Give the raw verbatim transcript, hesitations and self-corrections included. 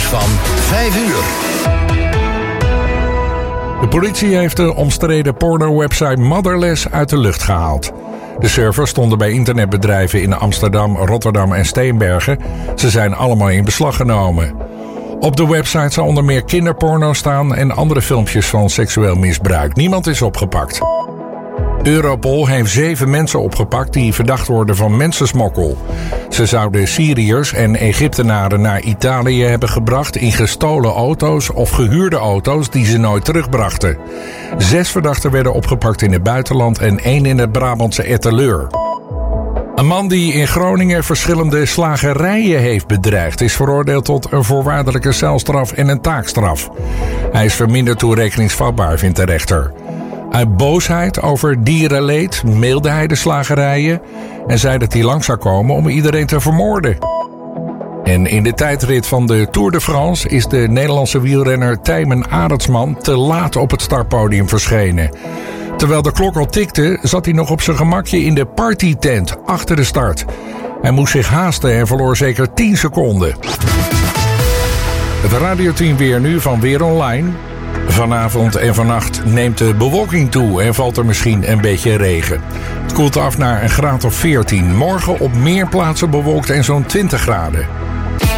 van vijf uur. De politie heeft de omstreden porno-website Motherless uit de lucht gehaald. De servers stonden bij internetbedrijven in Amsterdam, Rotterdam en Steenbergen. Ze zijn allemaal in beslag genomen. Op de website zou onder meer kinderporno staan en andere filmpjes van seksueel misbruik. Niemand is opgepakt. Europol heeft zeven mensen opgepakt die verdacht worden van mensensmokkel. Ze zouden Syriërs en Egyptenaren naar Italië hebben gebracht in gestolen auto's of gehuurde auto's die ze nooit terugbrachten. Zes verdachten werden opgepakt in het buitenland en één in het Brabantse Etteleur. Een man die in Groningen verschillende slagerijen heeft bedreigd is veroordeeld tot een voorwaardelijke celstraf en een taakstraf. Hij is verminderd toerekeningsvatbaar, vindt de rechter. Uit boosheid over dierenleed mailde hij de slagerijen en zei dat hij lang zou komen om iedereen te vermoorden. En in de tijdrit van de Tour de France is de Nederlandse wielrenner Tijmen Arendsman te laat op het startpodium verschenen. Terwijl de klok al tikte, zat hij nog op zijn gemakje in de partytent achter de start. Hij moest zich haasten en verloor zeker tien seconden. Het radioteam weer nu van Weer Online. Vanavond en vannacht neemt de bewolking toe en valt er misschien een beetje regen. Het koelt af naar een graad of veertien. Morgen op meer plaatsen bewolkt en zo'n twintig graden.